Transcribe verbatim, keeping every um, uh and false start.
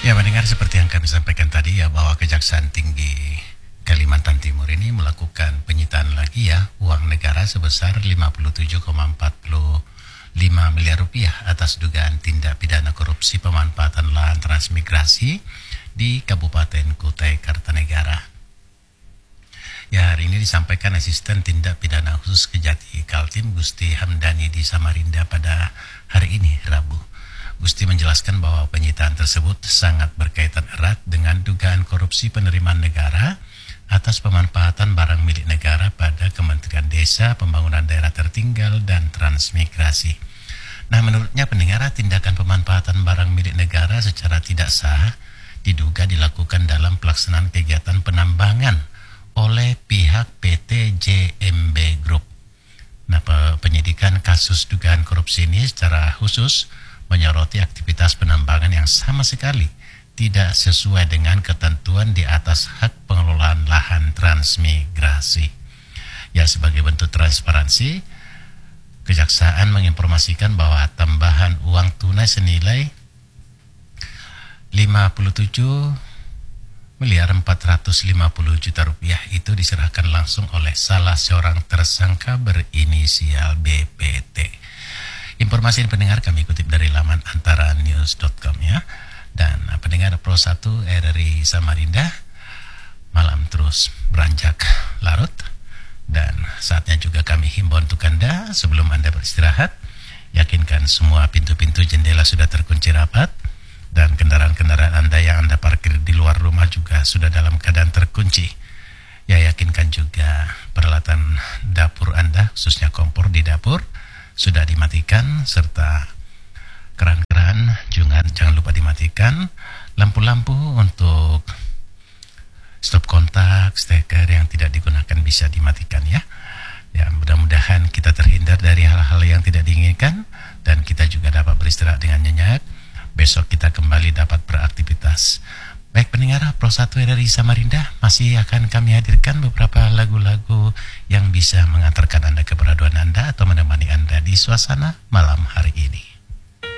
Ya, mendengar seperti yang kami sampaikan tadi ya, bahwa Kejaksaan Tinggi Kalimantan Timur ini melakukan penyitaan lagi ya uang negara sebesar lima puluh tujuh koma empat lima miliar rupiah atas dugaan tindak pidana korupsi pemanfaatan lahan transmigrasi di Kabupaten Kutai Kartanegara. Ya, hari ini disampaikan Asisten Tindak Pidana Khusus Kejati Kaltim Gusti Hamdani di Samarinda pada hari ini, Rabu. Gusti menjelaskan bahwa penyitaan tersebut sangat berkaitan erat dengan dugaan korupsi penerimaan negara atas pemanfaatan barang milik negara pada Kementerian Desa, Pembangunan Daerah Tertinggal, dan Transmigrasi. Nah, menurutnya pendengar, tindakan pemanfaatan barang milik negara secara tidak sah diduga dilakukan dalam pelaksanaan kegiatan penambangan oleh pihak P T J M B Group. Nah, penyidikan kasus dugaan korupsi ini secara khusus menyoroti aktivitas penambangan yang sama sekali tidak sesuai dengan ketentuan di atas hak pengelolaan lahan transmigrasi. Ya, sebagai bentuk transparansi, Kejaksaan menginformasikan bahwa tambahan uang tunai senilai lima puluh tujuh miliar empat ratus lima puluh juta rupiah itu diserahkan langsung oleh salah seorang tersangka berinisial B P T. Informasi yang pendengar kami kutip dari laman antara news dot com ya. Dan pendengar Pro satu R R I Samarinda, malam terus beranjak larut, dan saatnya juga kami himbau untuk Anda sebelum Anda beristirahat, yakinkan semua pintu-pintu jendela sudah terkunci rapat dan kendaraan-kendaraan Anda yang Anda parkir di luar rumah juga sudah dalam keadaan terkunci. Ya, yakinkan juga peralatan dapur Anda, khususnya kompor di dapur, sudah dimatikan, serta keran-keran jangan, jangan lupa dimatikan. Lampu-lampu untuk stop kontak, steker yang tidak digunakan bisa dimatikan ya. Ya, mudah-mudahan kita terhindar dari hal-hal yang tidak diinginkan dan kita juga dapat beristirahat dengan nyenyak. Besok kita kembali dapat beraktivitas. Baik pendengar Pro satu R R I Samarinda, masih akan kami hadirkan beberapa lagu-lagu yang bisa mengantarkan Anda ke peraduan Anda atau menemani Anda di suasana malam hari ini.